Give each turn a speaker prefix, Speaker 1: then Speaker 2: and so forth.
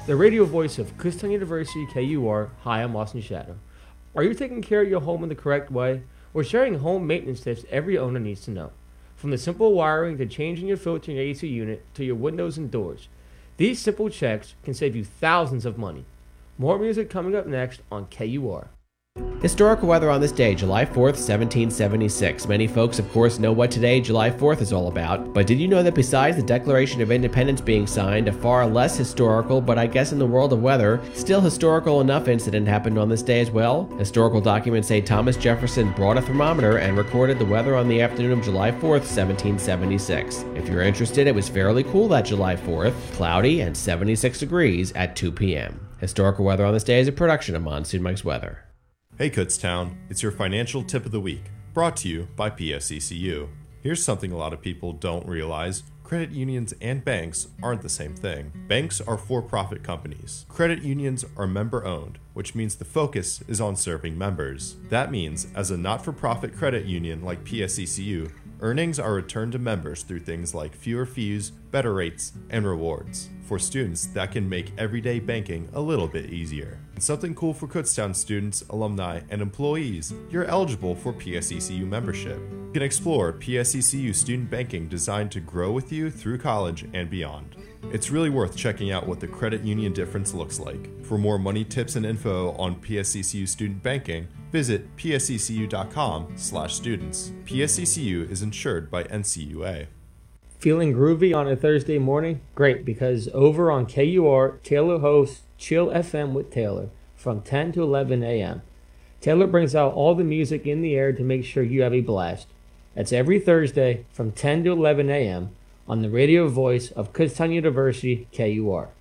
Speaker 1: the radio voice of Kutztown University KUR. Hi, I'm Austin Shadow. Are you taking care of your home in the correct way? We're sharing home maintenance tips every owner needs to know. From the simple wiring to changing your filter in your AC unit to your windows and doors. These simple checks can save you thousands of money. More music coming up next on KUR.
Speaker 2: Historical weather on this day, July 4th, 1776. Many folks, of course, know what today, July 4th, is all about. But did you know that besides the Declaration of Independence being signed, a far less historical, but I guess in the world of weather, still historical enough incident happened on this day as well? Historical documents say Thomas Jefferson brought a thermometer and recorded the weather on the afternoon of July 4th, 1776. If you're interested, it was fairly cool that July 4th, cloudy and 76 degrees at 2 p.m. Historical weather on this day is a production of Monsoon Mike's Weather.
Speaker 3: Hey Kutztown, it's your financial tip of the week, brought to you by PSECU. Here's something a lot of people don't realize. Credit unions and banks aren't the same thing. Banks are for-profit companies. Credit unions are member-owned, which means the focus is on serving members. That means, as a not-for-profit credit union like PSECU, earnings are returned to members through things like fewer fees, better rates, and rewards. For students, that can make everyday banking a little bit easier. And something cool for Kutztown students, alumni, and employees, you're eligible for PSECU membership. You can explore PSECU student banking designed to grow with you through college and beyond. It's really worth checking out what the credit union difference looks like. For more money tips and info on PSECU student banking, visit psecu.com/students. PSECU is insured by NCUA.
Speaker 1: Feeling groovy on a Thursday morning? Great, because over on KUR, Taylor hosts Chill FM with Taylor from 10 to 11 a.m. Taylor brings out all the music in the air to make sure you have a blast. That's every Thursday from 10 to 11 a.m. on the radio voice of Kutztown University KUR.